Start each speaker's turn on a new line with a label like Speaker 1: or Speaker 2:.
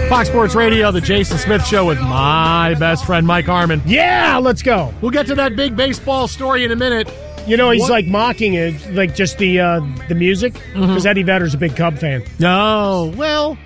Speaker 1: Fox Sports Radio, the Jason Smith Show with my best friend, Mike Harmon.
Speaker 2: Yeah, let's go.
Speaker 1: We'll get to that big baseball story in a minute.
Speaker 2: You know, he's like mocking it, like just the music, because Eddie Vedder's a big Cub fan.
Speaker 1: No, well,